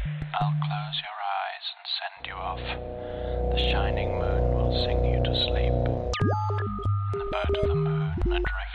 I'll close your eyes and send you off. The shining moon will sing you to sleep. In the boat of the moon, a dream.